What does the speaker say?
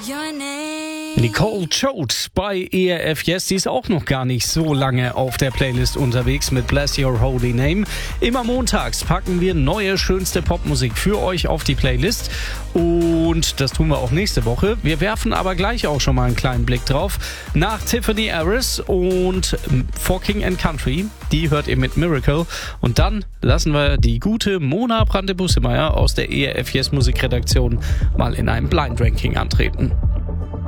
Nicole Choate bei ERF Yes, die ist auch noch gar nicht so lange auf der Playlist unterwegs mit Bless Your Holy Name. Immer montags packen wir neue, schönste Popmusik für euch auf die Playlist und das tun wir auch nächste Woche. Wir werfen aber gleich auch schon mal einen kleinen Blick drauf. Nach Tiffany Harris und For King and Country, die hört ihr mit Miracle und dann lassen wir die gute Mona Brande-Bussemeier aus der ERF Yes Musikredaktion mal in einem Blind Ranking antreten.